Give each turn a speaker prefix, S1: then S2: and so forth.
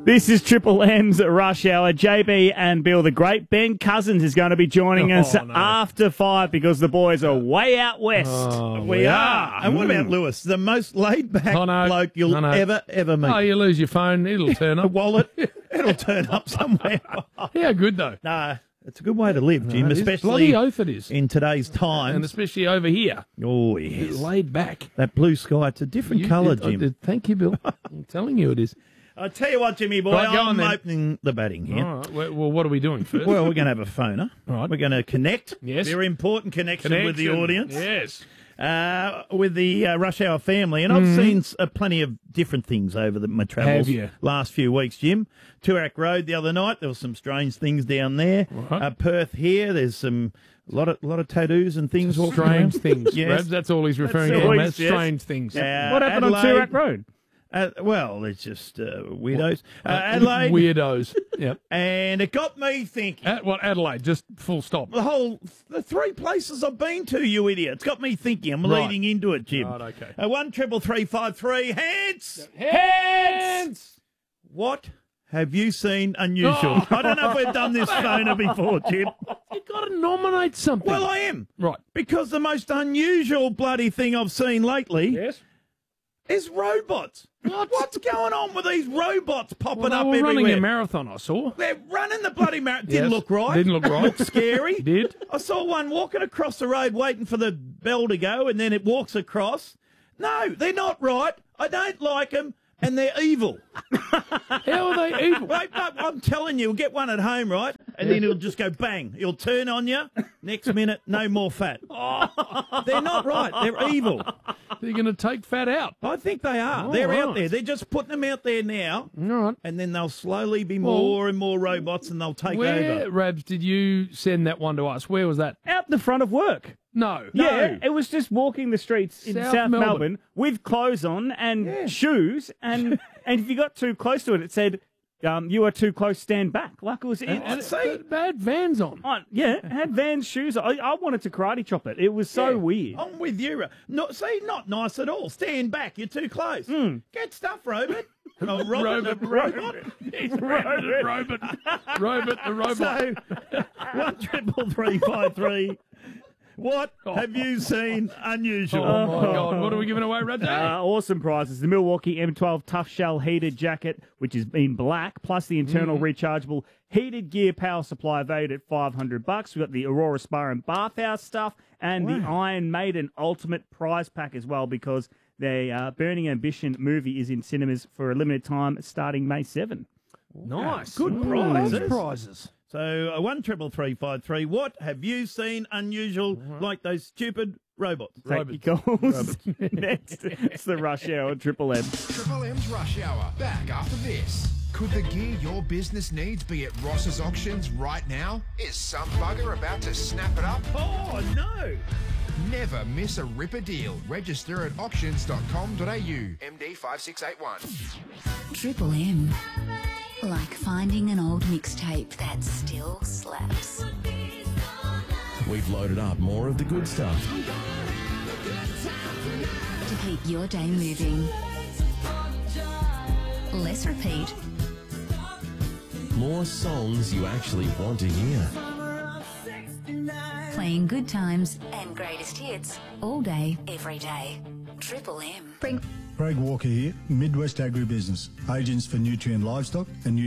S1: This is Triple M's Rush Hour. JB and Bill, the great Ben Cousins is going to be joining us after 5 because the boys are way out west.
S2: We are. And what about Lewis? The most laid-back bloke you'll ever meet.
S3: Oh, you lose your phone, it'll turn
S2: A
S3: up.
S2: wallet, it'll turn up somewhere.
S3: How good, though?
S2: No, it's a good way to live, Jim,
S3: It is.
S2: especially
S3: Bloody oath it is.
S2: in today's times.
S3: And especially over here.
S2: Oh, yes.
S3: Laid back.
S2: That blue sky, it's a different colour, Jim.
S3: Thank you, Bill. I'm telling you it is.
S2: I tell you what, Jimmy boy,
S3: Right, go
S2: I'm
S3: on then.
S2: opening the batting here.
S3: All right. Well, what are we doing first?
S2: Well, we're going to have a phoner.
S3: Right.
S2: We're going to connect.
S3: Yes.
S2: Very important connection with the audience.
S3: Yes.
S2: With the Rush Hour family. And I've seen plenty of different things over my travels
S3: Have you?
S2: last few weeks, Jim. Toorak Road the other night, there were some strange things down there.
S3: Right.
S2: Perth here, there's a lot of tattoos and things. walking
S3: Strange
S2: around.
S3: things.
S2: Yes.
S3: Rabs, that's all he's referring
S1: That's
S3: to.
S1: all
S3: That's
S1: yes.
S3: strange things.
S1: What happened on
S2: Adelaide-
S1: Toorak Road?
S2: Well, it's just weirdos. Adelaide.
S3: Weirdos. Yep.
S2: And it got me thinking.
S3: Adelaide? Just full stop.
S2: The 3 places I've been to, you idiot. It's got me thinking. I'm
S3: Right.
S2: leading into it, Jim.
S3: Right, okay.
S2: 1-3-3-3-5-3. Hands!
S3: Hands!
S2: What have you seen unusual? I don't know if we've done this phoner before, Jim.
S3: You've got to nominate something.
S2: Well, I am.
S3: Right.
S2: Because the most unusual bloody thing I've seen lately
S3: Yes?
S2: is robots. What's going on with these robots popping
S3: Well, they
S2: up
S3: were
S2: everywhere?
S3: running a marathon, I saw.
S2: They're running the bloody marathon. Didn't
S3: Yes.
S2: look right.
S3: Didn't look right.
S2: Looked scary.
S3: Did.
S2: I saw one walking across the road waiting for the bell to go, and then it walks across. No, they're not right. I don't like them, and they're evil.
S3: How are they evil?
S2: Wait, no, I'm telling you, get one at home, right? And then he'll just go bang. He'll turn on you. Next minute, no more fat. They're not right. They're evil.
S3: They're going to take fat out.
S2: I think they are.
S3: Oh,
S2: They're out
S3: right.
S2: there. They're just putting them out there now.
S3: All right.
S2: And then they'll slowly be more and more robots, and they'll take
S3: Where,
S2: over.
S3: Rabs, did you send that one to us? Where was that?
S1: Out the front of work.
S3: No.
S1: Yeah, it was just walking the streets in
S3: South
S1: South
S3: Melbourne.
S1: Melbourne with clothes on and shoes, and if you got too close to it, it said, "You are too close. Stand back." Like it was.
S3: And it had Vans on.
S1: It had Vans shoes. I wanted to karate chop it. It was so weird.
S2: I'm with you. Not nice at all. Stand back. You're too close. Get stuff, Robert. Oh, Robert.
S3: He's Robert the robot. Robot the robot.
S2: So, 1-3-3-5-3. What have you seen unusual?
S3: Oh, my God. What are we giving away, Rabs?
S1: Awesome prizes. The Milwaukee M12 Tough Shell heated jacket, which is in black, plus the internal rechargeable heated gear power supply valued at $500. We've got the Aurora Spa and Bathhouse stuff and the Iron Maiden Ultimate prize pack as well, because the Burning Ambition movie is in cinemas for a limited time starting May 7.
S3: Nice.
S2: Good prizes.
S3: Prizes.
S2: So, 1-3-3-5-3. What have you seen unusual like those stupid robots?
S1: Take your calls. Next, it's the Rush Hour Triple M.
S4: Triple M's Rush Hour. Back after this. Could the gear your business needs be at Ross's Auctions right now? Is some bugger about to snap it up?
S2: Oh, no.
S4: Never miss a Ripper deal. Register at auctions.com.au. MD 5681.
S5: Triple M. Like finding an old mixtape that still slaps.
S6: We've loaded up more of the good stuff.
S5: To keep your day moving. Less repeat.
S6: More songs you actually want to hear.
S5: Playing good times and greatest hits all day, every day. Triple M.
S7: Craig Walker here, Midwest Agribusiness, agents for Nutrient Livestock and